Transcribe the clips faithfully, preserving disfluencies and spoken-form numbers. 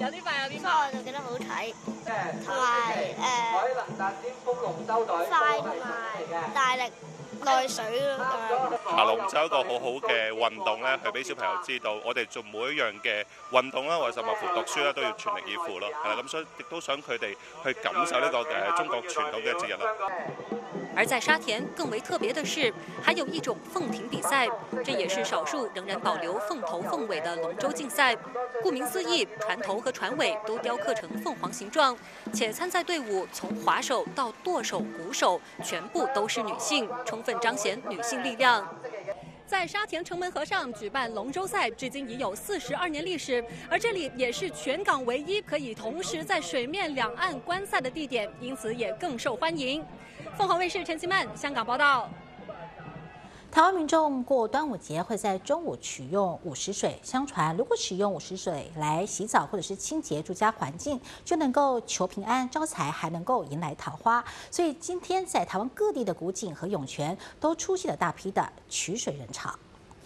有啲快有啲所以我就覺得好睇，同埋誒快同埋大力耐水咯。 爬龍舟一個好好嘅運動咧，去俾小朋友知道，我哋做每一樣嘅運動啦，或者甚至乎讀書啦，都要全力以赴咯。係啦，咁所以亦都想佢哋去感受呢個誒中國傳統嘅節日啦。 而在沙田更為特別的是，還有一種鳳艇比賽，這也是少數仍然保留鳳頭鳳尾的龍舟競賽。顧名思義，船頭和船尾都雕刻成鳳凰形狀，且參賽隊伍從划手到舵手、鼓手，全部都是女性，充分彰顯女性力量。在沙田城門河上舉辦龍舟賽，至今已有四十二年歷史，而這裡也是全港唯一可以同時在水面兩岸觀賽的地點，因此也更受歡迎。鳳凰衛視陳其曼香港報道。 台灣民眾過端午節會在中午取用午時水，相傳如果使用午時水來洗澡或者是清潔住家環境，就能夠求平安招財，還能夠迎來桃花。所以今天在台灣各地的古井和湧泉都出現了大批的取水人潮。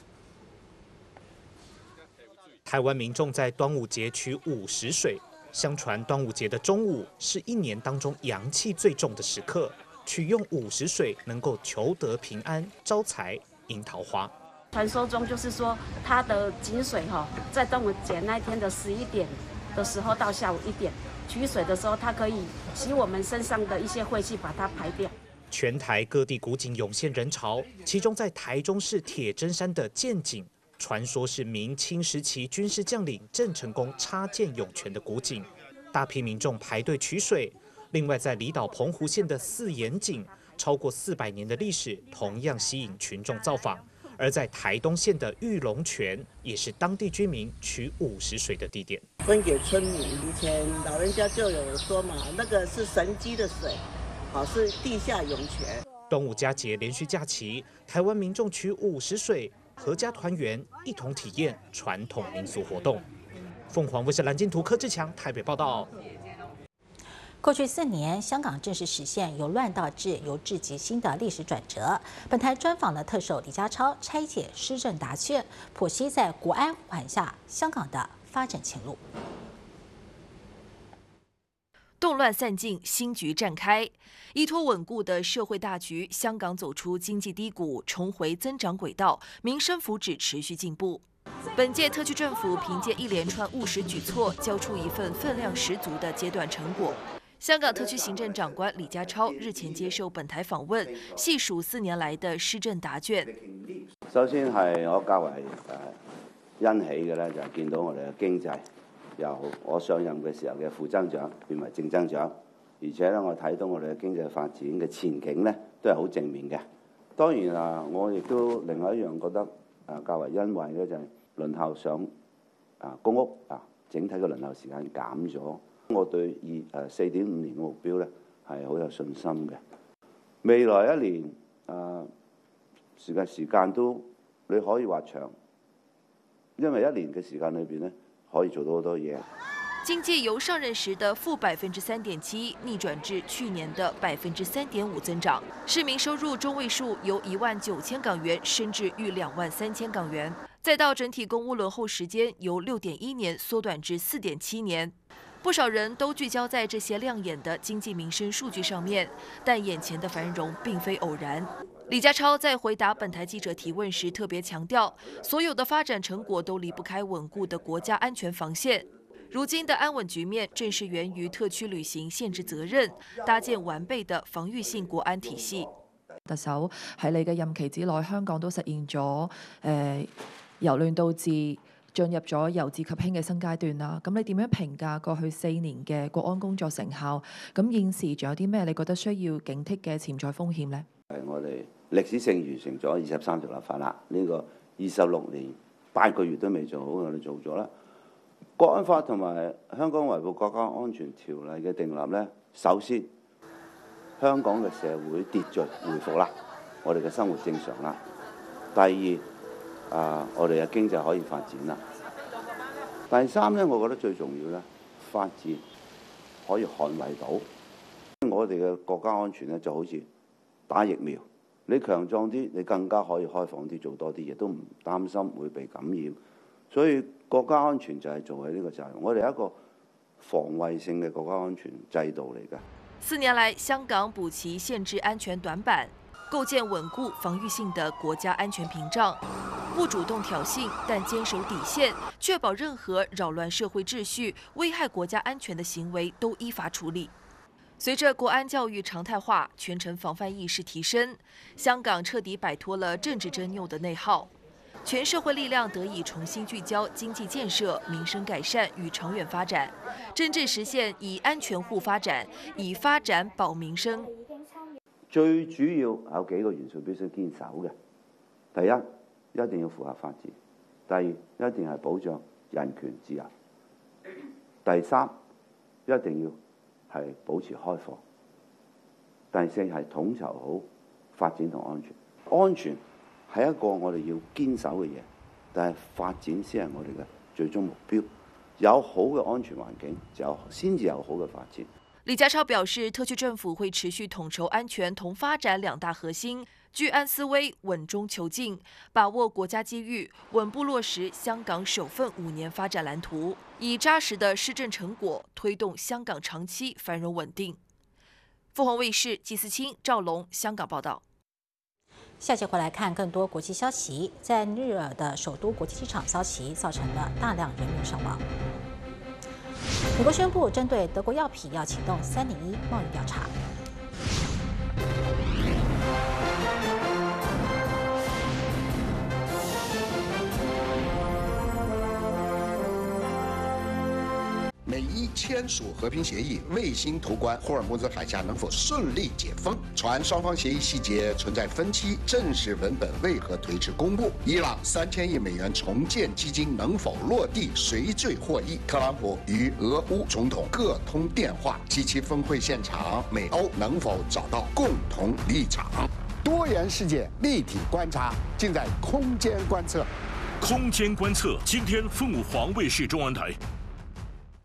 台灣民眾在端午節取午時水，相傳端午節的中午是一年當中陽氣最重的時刻。取用午時水能夠求得平安、招財、迎桃花。 傳說中就是說，它的井水哈，在端午節那天的十一點的時候到下午一點取水的時候，它可以洗我們身上的一些晦氣，把它排掉。 全台各地古井湧現人潮，其中在台中市鐵砧山的建井，傳說是明清時期軍事將領鄭成功插建湧泉的古井，大批民眾排隊取水。另外，在離島澎湖縣的四眼井，超過四百年的歷史，同樣吸引群眾造訪。而在台東縣的玉龍泉，也是當地居民取午時水的地點。 分給村民，以前老人家就有說嘛，那個是神機的水，好是地下湧泉。 端午佳節連續假期，台灣民眾取午時水，合家團圓，一同體驗傳統民俗活動。鳳凰衛視藍鯨圖柯志強台北報道。 過去四年，香港正式實現由亂到治、由治及興的歷史轉折。本台專訪了特首李家超拆解施政答卷，剖析在國安護航下香港的發展前路。 動亂散盡，新局展開，依託穩固的社會大局，香港走出經濟低谷，重回增長軌道，民生福祉持續進步。本屆特區政府憑借一連串務實舉措，交出一份分量十足的階段成果。香港特區行政長官李家超日前接受本台訪問，細數四年來的施政答卷。 首先係我較為誒欣喜嘅咧，就係見到我哋嘅經濟由我上任嘅時候嘅負增長變為正增長，而且咧我睇到我哋嘅經濟發展嘅前景咧都係好正面嘅。當然啊，我亦都另外一樣覺得誒較為欣慰嘅就係輪候上啊公屋啊，整體嘅輪候時間減咗。我對二誒四點五年嘅目標咧係好有信心嘅。未來一年誒時間時間都你可以話長，因為一年嘅時間裏邊咧可以做到好多嘢。 經濟由上任時的負百分之三點七逆轉至去年的百分之三點五增長，市民收入中位數由一萬九千港元升至逾兩萬三千港元，再到整體公屋輪候時間由六點一年縮短至四點七年。不少人都聚焦在這些亮眼的經濟民生數據上面，但眼前的繁榮並非偶然。李家超在回答本台記者提問時特別強調，所有的發展成果都離不開穩固的國家安全防線。如今的安穩局面正是源於特區履行憲制責任，搭建完備的防禦性國安體系。 特首喺你嘅任期之內，香港都實現咗誒由亂到治，進入咗由治及興嘅新階段啦。咁你點樣評價過去四年嘅國安工作成效？咁現時仲有啲咩你覺得需要警惕嘅潛在風險呢？ 係我哋歷史性完成咗二十三條立法啦。呢、這個二十六年八個月都未做好，我哋做咗啦。國安法同埋香港維護國家安全條例嘅訂立咧，首先香港嘅社會秩序回復啦，我哋嘅生活正常啦。第二。啊！我哋嘅經濟可以發展啦。第三咧，我覺得最重要咧，法治可以捍衞到我哋嘅國家安全咧，就好似打疫苗，你強壯啲，你更加可以開放啲，做多啲嘢，都唔擔心會被感染。所以國家安全就係做喺呢個責任。我哋一個防衛性嘅國家安全制度嚟㗎。 四年來，香港補齊憲制安全短板，構建穩固防禦性的國家安全屏障。不主動挑釁，但堅守底線，確保任何擾亂社會秩序、危害國家安全的行為都依法處理。隨着國安教育常態化，全城防範意識提升，香港徹底擺脫了政治爭拗的內耗，全社會力量得以重新聚焦經濟建設、民生改善與長遠發展，真正實現以安全護發展，以發展保民生。 最主要有幾個元素必須堅守嘅，第一，一定要符合法治；第二，一定係保障人權自由；第三，一定要係保持開放；第四係統籌好發展同安全。安全係一個我哋要堅守嘅嘢，但係發展先係我哋嘅最終目標。有好嘅安全環境，就有先至有好嘅發展。 李家超表示，特區政府會持續統籌安全同發展兩大核心，居安思危，穩中求進，把握國家機遇，穩步落實香港首份五年發展藍圖，以紮實的施政成果推動香港長期繁榮穩定。鳳凰衛視季思清、趙龍香港報道。 下節回來看更多國際消息，在日爾的首都國際機場遭襲，造成了大量人員傷亡。美國宣布針對德國藥品要啟動三零一貿易調查。 美伊簽署和平協議，衛星通關，霍爾木茲海峽能否順利解封？傳雙方協議細節存在分歧，正式文本為何推遲公布？伊朗三千億美元重建基金能否落地？誰最獲益？特朗普與俄烏總統各通電話，七七峰會現場，美歐能否找到共同立場？ 多元世界立體觀察，盡在空間觀測。 空間觀測，今天鳳凰衛視中文台。